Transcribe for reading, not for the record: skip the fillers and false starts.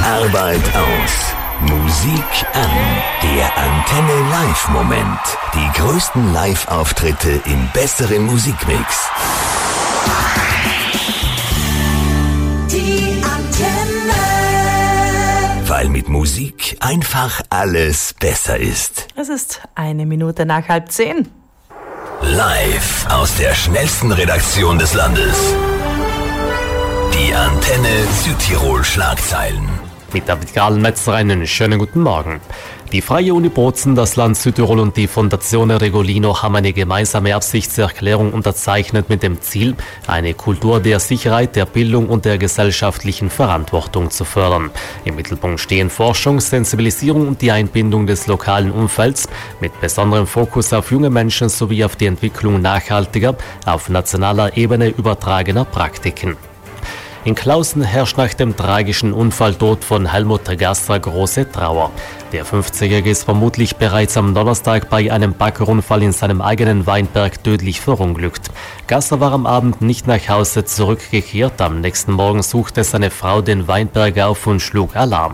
Arbeit aus. Musik an. Der Antenne Live-Moment. Die größten Live-Auftritte im besseren Musikmix. Die Antenne. Weil mit Musik einfach alles besser ist. Es ist 1 Minute nach 9:30. Live aus der schnellsten Redaktion des Landes. Die Antenne Südtirol Schlagzeilen. Mit David Gahlenmetzer einen schönen guten Morgen. Die Freie Uni Bozen, das Land Südtirol und die Fondazione Regolino haben eine gemeinsame Absichtserklärung unterzeichnet mit dem Ziel, eine Kultur der Sicherheit, der Bildung und der gesellschaftlichen Verantwortung zu fördern. Im Mittelpunkt stehen Forschung, Sensibilisierung und die Einbindung des lokalen Umfelds mit besonderem Fokus auf junge Menschen sowie auf die Entwicklung nachhaltiger, auf nationaler Ebene übertragener Praktiken. In Klausen herrscht nach dem tragischen Unfalltod von Helmut Gasser große Trauer. Der 50-Jährige ist vermutlich bereits am Donnerstag bei einem Baggerunfall in seinem eigenen Weinberg tödlich verunglückt. Gasser war am Abend nicht nach Hause zurückgekehrt. Am nächsten Morgen suchte seine Frau den Weinberg auf und schlug Alarm.